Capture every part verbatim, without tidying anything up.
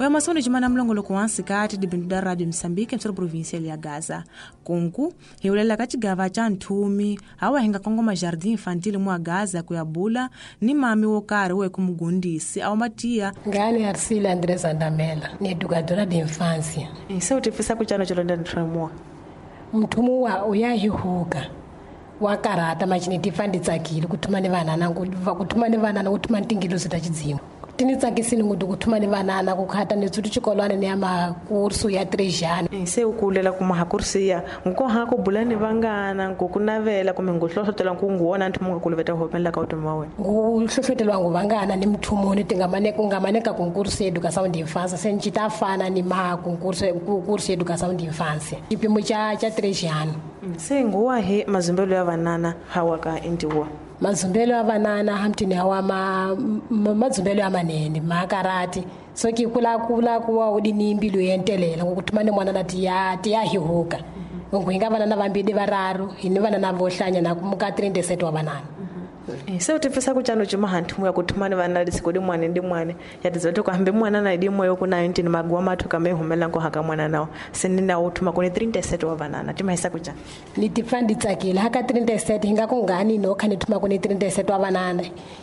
programação de Jimana Mlongolo com Ansikati de Bindu da Rádio Moçambique em sua província de Gaza. Kunku, hiulela katigava cha ntumi, hawa hinga kongoma jardim infantil mwa Gaza kuyabula, ni mami wokari uwe kumugundisi, au matia. Ngani Arsila Andres Andamela, ni educadora de infância. Ise utifisa kuchano chilonda nitramua. Mtumu wa uyahihuka. Wakarata machini tifandi tsakili kutumani vanana kutumani vanana kutumani tingilo zitachidzimu. Tinitsakisini ngudu kutumani vanana kukhata netsuti chikolwane ne ama kursu ya trejana. Ise ukulela kumaha kursi ya ngo hako bulani vangana ngokunavela kumbe ngohlohlotela kunguona nthi munga kuluveta hopela ka utuma wena. Ngohlohlotelwa nguvangana ni mthumuni tingamane kungamane ka konkursi educação de infância senchita fana ni ma konkursi konkursi educação de infância. Kipimo cha cha trejana. Se nguwa he mazumbelo ya vanana hawaka indiwa. Mazumbelo ya vanana hamtini hawa ma mazumbelo ya manene makarati so ki kula kula kuwa udini mbilu yentelela ngokuthumane mwana nathi ya tiya hihuka ngokuhinga vanana vambili vararu hini vanana vohlanya na kumuka thirty-seven wa vanana. Ise utifisa kuchano chima hantu ya kuthumane vanana lisikodi mwane ndi mwane yatizote kwa hambe mwana na idi moyo kuna nineteen magwa mathu kame humela ngo haka mwana nawo sinina uthuma kune thirty-seven wa vanana timahisa kuchano ni tifandi tsakile haka thirty-seven hinga kungani no khani thuma kune thirty-seven wa vanana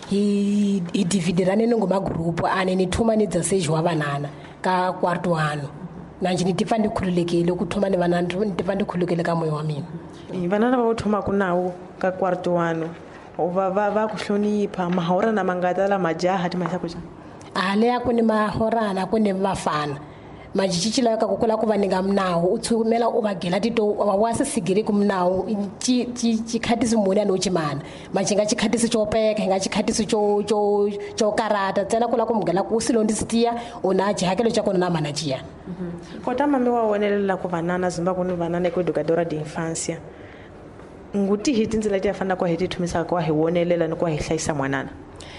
hi hi dividerane ngo ma group ane ni thuma ni dzaseji wa vanana ka kwarto wano manje ni tifandi khululekile ukuthuma ni vanana ni tifandi khululekile ka moyo wa mina. Vanana va uthuma kunawo ka kwarto wano va va va kuhlonipha mahora na mangata la majaha timahisa kuchano ale yakuni mahorana kuni vafana majichichila ka kukula ku vaninga mnawu uthumela ubagela tito wase sigiri ku mnawu chi chi chikhatisi muni ano chimana machinga chikhatisi chopeka hinga chikhatisi cho cho cho karata tsena kula ku mgela ku silondisitia ona jihakelo chako na managia. Kota mami wa wonelela ku vanana Zimbabwe ni vanana ku educadora de infância nguti hiti ndzila ti yafana kwa hiti thumisa kwa hi wonelela ni kwa hi hlayisa mwanana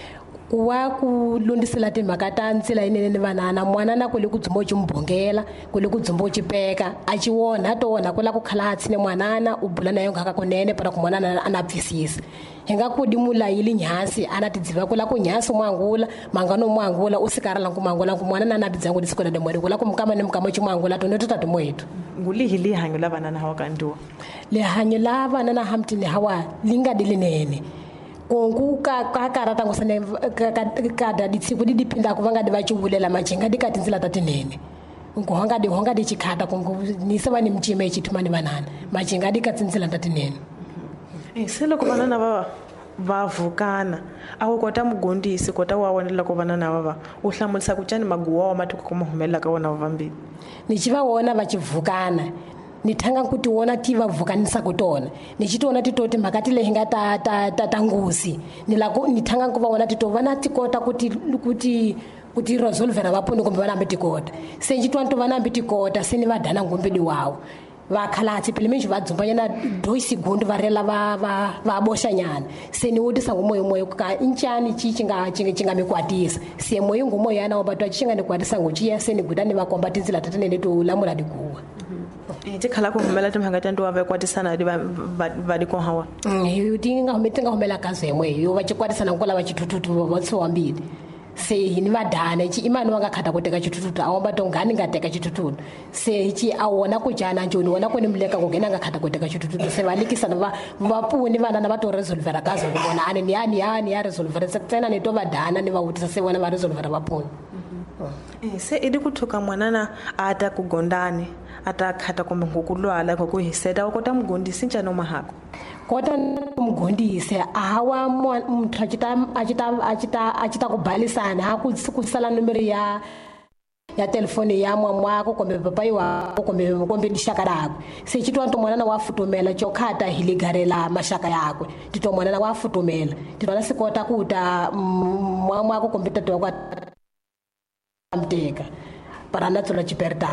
kuwa ku lundisela timhaka ta ntsila inene ni vanana mwanana kule ku dzumbo chimbongela kule ku dzumbo chipeka achiwona tona kula ku khala tsine mwanana u bula na yonga ka kunene para ku mwanana ana pfisisa hinga ku dimula yili nyasi ana tidziva kula ku nyasi mwangula mangano mwangula usikarala ku mangula ku mwanana na bidzangu disikola de mwere kula ku mkama ne mkama chimwangula to neto tatu mwetu nguli hili hanyo la vanana hawakandiwa le hanyo la vanana hamtini hawa linga dilinene konku ka ka karata ngosane ka da ditsiku di dipinda ku vanga de va chivulela machenga di katinzila tatinene ngohanga de honga de chikhata konku ni seba ni mchime chithuma ni vanana machenga di katinzila tatinene. Eh selo ku vanana va vavukana awu kota mugondisi kota wa wonela ku vanana vava u hlamulisa ku chani maguwa wa mathu ku humela ka wona vambili ni chiva wona va chivukana ni thanga kuti wona tiva vukanisa kutona ni chitona titoti makati le hinga ta ta tangusi ni la ni thanga ku va wona titovana tikota kuti kuti kuti resolve na vapono kumbe vana mbitikota se njitwa nto vana mbitikota seni vadana ngombedi wawo vakhalati pilimenji vadzumbanyana two segundo varela va va va boshanyana seni wotisa ngomoyo moyo ka inchani chichinga chinga chinga mikwatisa se moyo ngomoyo yana obatwa chinga ni kwatisa ngochiya seni gudani vakombatizila tatenene to lamula dikuwa. Eh tikhala ku humela timhanga tanto wa vakwatisana di va di ko hawa eh tinga humetenga humela kaze moyo yo vachikwatisana ngola vachitututu vatso wambili se hini vadana chi imani wanga khata kuteka chitututu awamba tongani ngateka chitututu se chi awona kujana njoni wona kuni mleka ngena ngakhata kuteka chitututu se valikisana va vapuni vana na vato resolve rakazo kubona ane ni yani yani ya resolve tsena ne to vadana ni vahutisa se vona va resolve vapuni. Eh se idi kuthuka mwanana ata kugondane ata khata kumbe ngokulwala ngokuhiseta ukota mgondisi njani omahako kota mgondise ahawa muthu achita achita achita achita kubhalisana hakusala numero ya ya telefoni ya mwamwako kumbe papai wako kumbe kumbe dishaka lako se chitwa nto mwanana wafutomela chokhata hiligarela mashaka yako tito mwanana wafutomela titona sikota kuta mwamwako kumbe tato kwa mteka para natsola chipertane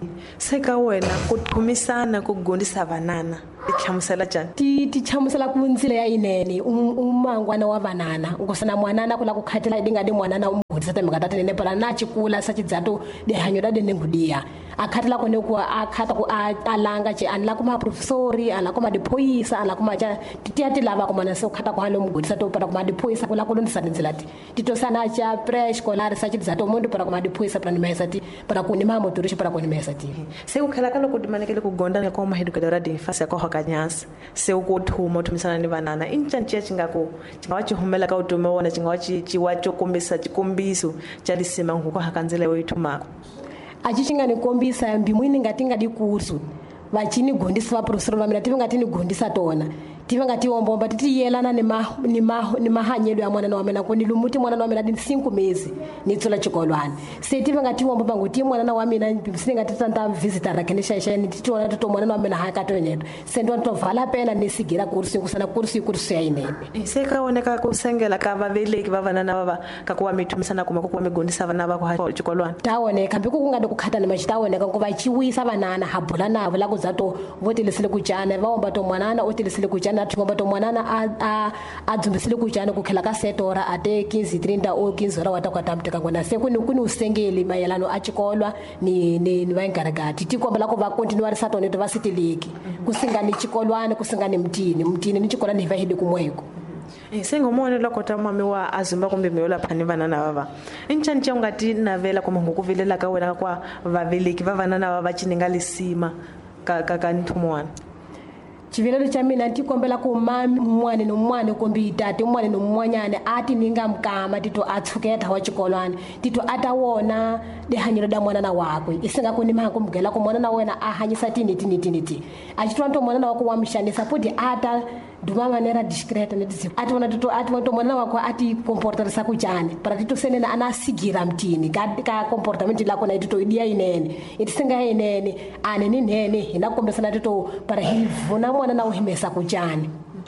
seka wena ku thumisana ku gondisa vanana ichamusela jani ti ti chamusela ku ndzile ya inene umangwana wa vanana ngosana mwanana kula kukhatela idinga di mwanana umgodisa temeka tatene pala na chikula sa chidzato de hanyo da de nengudia akhatela kone ku akhata ku alanga che anla kuma professori ala kuma diphoisa ala kuma cha titiati lava kuma na se ukhata ku halo umgodisa to para kuma diphoisa kula kulondisa ndzilati titosana cha pre-escolar sa chidzato mundu para kuma diphoisa para nimesati para kunima motorisha para kunimesati se ukhala kalo ku dimanekele ku gonda ne ko mahedukadora de fase ko kanyasa se ukuthuma uthumisana ni vanana inchanchi chingako chingawachi humela ka utume wona chingawachi chiwacho kombisa chikombiso cha lisima nguko hakanzela yoithumako achishinga ni kombisa mbimwini ngatinga di kursu vachini gondisa va professor va mina tive ngati ni gondisa tona tive ngati ombomba titi yelana ni ma ni ma ni mahanyelo ya mwana wa mina ko ni lumuti mwana wa mina di cinco mezi ni tsola chikolwana se tive ngati ombomba ngoti mwana wa mina mbimsini ngati tanta visitor rakenisha isha ni titi ona to mwana wa mina hakatonyeto se ndo to vala pena ni sigira kursu kusana kursu kursu ya inene se ka oneka ku sengela ka vaveleki va vanana baba ka ku wa mithumisana kuma ku wa migondisa vana va ku chikolwana taoneka mbiku kungade kukhata ni machitaoneka ngoba chiwisa vanana habula navo la kuzato votilisile kujana vaomba to mwanana otilisile kujana na tingomba to mwanana a a adzumbisile kujana kukhela ka setora ate quinze trinta o quinze hora watakwatambuteka ngona se kuni kuni usengeli mayelano a chikolwa ni ni vaingaragati tikomba la ku va continuar satone to varsity league kusingani chikolwane kusingani mtini mtini ni chikolwa ni vahidi kumweko sengomone lokota mami wa azumba kumbe meyola phani vanana baba inchanchi ungati navela kuma ngokuvelela ka wena kwa vaveleki va vanana baba chininga lisima ka ka ka nthumwana chivilelo cha mina tikombela ku mami mwane no mwane kombi itate mwane no mwanyane ati ninga mkama tito atsuketa wa chikolwane tito atawona de hanyiro da mwana na wakwe isinga kuni mako mgela ko mwana na wena ahanyisa tini tini tini ti achitwanto mwana na wako wa mshani support ata duma manera discreta ne disi ati wana tito ati wana mwana wako ati comporta sa kujane para tito senena anasigira mtini ka ka comportament la kona tito idia inene itisinga inene ane ni nene inakombesana tito para hivuna mwana na uhimesa kujane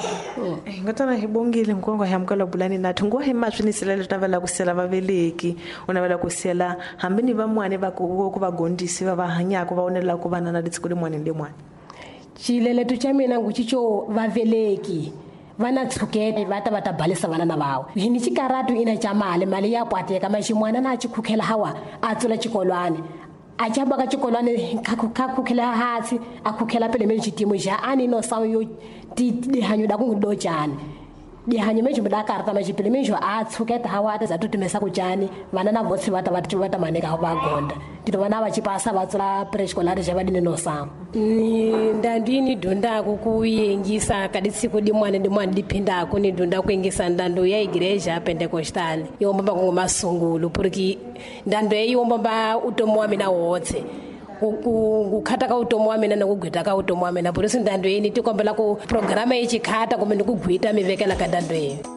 eh ngatana hibongile nkongo yamkala bulani nathi ngo hemashwinisela letavela kusela vaveleki unavela kusela hambini va mwane va ku va gondisi va bahanyako va onela ku vanana ditsikule mwane ndi mwane chilele tu cha mina nguchicho vaveleki vana tsukete vata vata balisa vana na vawo hini chikaratu ina cha mali mali ya kwateka mashimwana na chikhukhela hawa atsula chikolwane achaba ka chikolwane kakhukhela hatsi akhukhela pele meli chitimo ja ani no sawo yo ti de hanyo da kungudo chane di hanyo mejo da karta ma chipele mejo atsuketa hawa ata za tutimesa kujani vana na votsi vata vati vata maneka va gonda tito vana va chipasa vatsula preescolar ja vadine no sawo ni ndandini donda kukuyengisa kaditsiko di mwana ndi mwana dipinda ko ni donda kuyengisa ndando ya igreja pentecostal yomba ko masungulu porque ndando yi yomba ba utomo wa mina wotse kukhata ka utomo wa mina nokugwita ka utomo wa mina por eso ndando yini tikombela ku programa yichikhata kumbe ndikugwita mivekela ka ndando yini